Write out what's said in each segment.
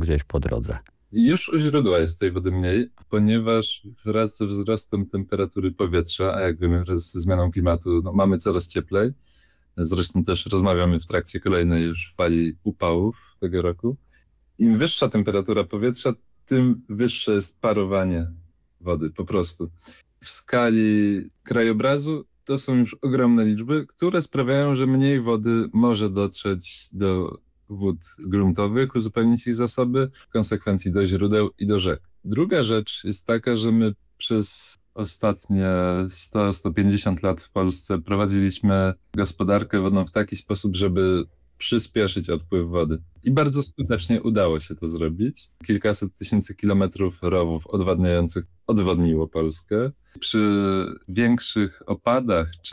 wziąłeś po drodze? Już u źródła jest tej wody mniej, ponieważ wraz ze wzrostem temperatury powietrza, a jak wiemy, wraz ze zmianą klimatu mamy coraz cieplej. Zresztą też rozmawiamy w trakcie kolejnej już fali upałów tego roku. Im wyższa temperatura powietrza, tym wyższe jest parowanie wody po prostu. W skali krajobrazu to są już ogromne liczby, które sprawiają, że mniej wody może dotrzeć do wód gruntowych, uzupełnić ich zasoby, w konsekwencji do źródeł i do rzek. Druga rzecz jest taka, że my przez ostatnie 100-150 lat w Polsce prowadziliśmy gospodarkę wodną w taki sposób, żeby przyspieszyć odpływ wody. I bardzo skutecznie udało się to zrobić. Kilkaset tysięcy kilometrów rowów odwadniających odwodniło Polskę. Przy większych opadach czy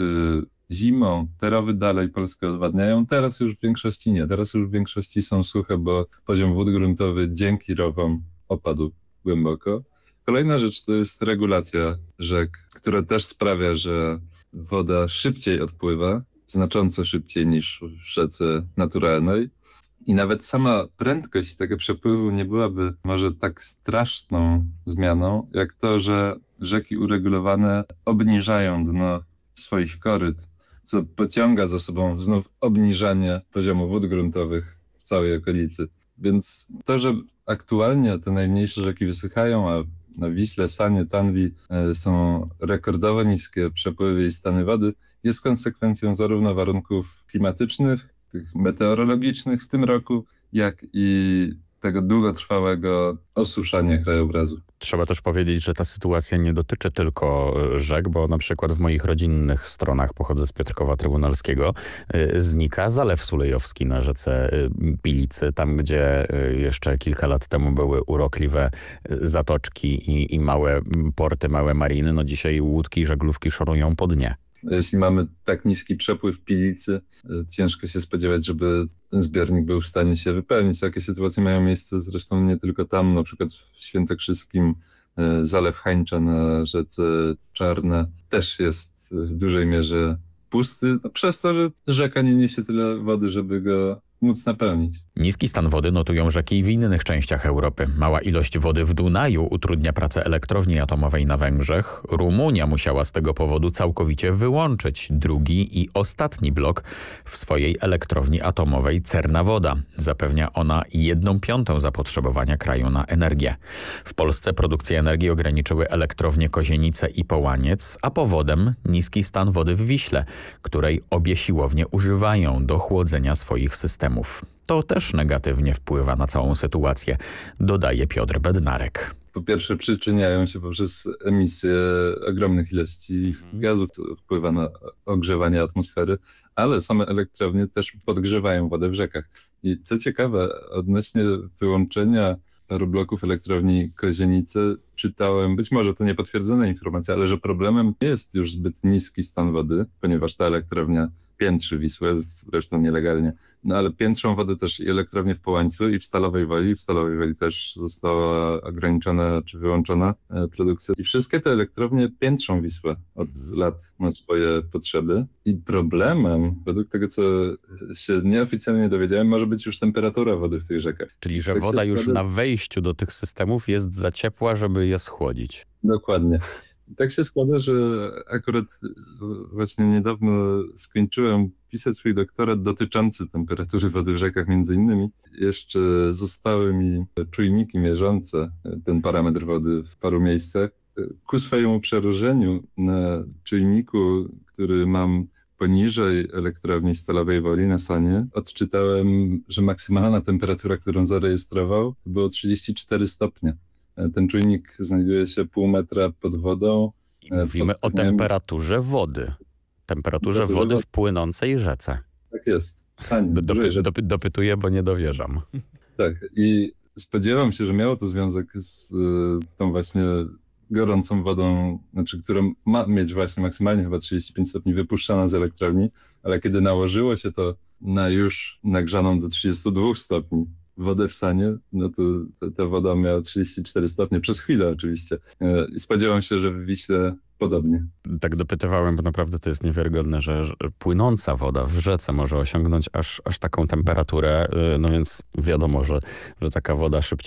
zimą te rowy dalej Polskę odwadniają. Teraz już w większości nie. Teraz już w większości są suche, bo poziom wód gruntowych dzięki rowom opadł głęboko. Kolejna rzecz to jest regulacja rzek, która też sprawia, że woda szybciej odpływa, znacząco szybciej niż w rzece naturalnej. I nawet sama prędkość tego przepływu nie byłaby może tak straszną zmianą, jak to, że rzeki uregulowane obniżają dno swoich koryt, co pociąga za sobą znów obniżanie poziomu wód gruntowych w całej okolicy. Więc to, że aktualnie te najmniejsze rzeki wysychają, a na Wiśle, Sanie, Tanwi są rekordowo niskie przepływy i stany wody, jest konsekwencją zarówno warunków klimatycznych, tych meteorologicznych w tym roku, jak i tego długotrwałego osuszania krajobrazu. Trzeba też powiedzieć, że ta sytuacja nie dotyczy tylko rzek, bo na przykład w moich rodzinnych stronach, pochodzę z Piotrkowa Trybunalskiego, znika Zalew Sulejowski na rzece Pilicy, tam gdzie jeszcze kilka lat temu były urokliwe zatoczki i małe porty, małe mariny. No dzisiaj łódki i żaglówki szorują po dnie. Jeśli mamy tak niski przepływ Pilicy, ciężko się spodziewać, żeby ten zbiornik był w stanie się wypełnić. Takie sytuacje mają miejsce zresztą nie tylko tam, na przykład w Świętokrzyskim Zalew Hańcza na rzece Czarna też jest w dużej mierze pusty, przez to, że rzeka nie niesie tyle wody, żeby go móc napełnić. Niski stan wody notują rzeki w innych częściach Europy. Mała ilość wody w Dunaju utrudnia pracę elektrowni atomowej na Węgrzech. Rumunia musiała z tego powodu całkowicie wyłączyć drugi i ostatni blok w swojej elektrowni atomowej Cernawoda. Zapewnia ona 1/5 zapotrzebowania kraju na energię. W Polsce produkcję energii ograniczyły elektrownie Kozienice i Połaniec, a powodem niski stan wody w Wiśle, której obie siłownie używają do chłodzenia swoich systemów. To też negatywnie wpływa na całą sytuację, dodaje Piotr Bednarek. Po pierwsze przyczyniają się poprzez emisję ogromnych ilości gazów, co wpływa na ogrzewanie atmosfery, ale same elektrownie też podgrzewają wodę w rzekach. I co ciekawe, odnośnie wyłączenia paru bloków elektrowni Kozienice czytałem, być może to niepotwierdzona informacja, ale że problemem nie jest już zbyt niski stan wody, ponieważ ta elektrownia piętrzy Wisłę, zresztą nielegalnie. No ale piętrzą wodę też i elektrownie w Połańcu i w Stalowej Woli. W Stalowej Woli też została ograniczona czy wyłączona produkcja. I wszystkie te elektrownie piętrzą Wisłę od lat na swoje potrzeby. I problemem, według tego co się nieoficjalnie dowiedziałem, może być już temperatura wody w tych rzekach. Czyli że tak woda już na wejściu do tych systemów jest za ciepła, żeby je schłodzić. Dokładnie. Tak się składa, że akurat właśnie niedawno skończyłem pisać swój doktorat dotyczący temperatury wody w rzekach między innymi. Jeszcze zostały mi czujniki mierzące ten parametr wody w paru miejscach. Ku swojemu przerażeniu na czujniku, który mam poniżej elektrowni Stalowej Woli na Sanie, odczytałem, że maksymalna temperatura, którą zarejestrował, było 34 stopnie. Ten czujnik znajduje się pół metra pod wodą. Mówimy o temperaturze wody. Temperaturze wody w płynącej rzece. Tak jest. Sanie, dopytuję, bo nie dowierzam. Tak. I spodziewam się, że miało to związek z tą właśnie gorącą wodą, znaczy, która ma mieć właśnie maksymalnie chyba 35 stopni wypuszczana z elektrowni, ale kiedy nałożyło się to na już nagrzaną do 32 stopni wodę w Sanie, no to ta woda miała 34 stopnie przez chwilę oczywiście. I spodziewam się, że w Wiśle podobnie. Tak dopytywałem, bo naprawdę to jest niewiarygodne, że płynąca woda w rzece może osiągnąć aż taką temperaturę, no więc wiadomo, że taka woda szybciej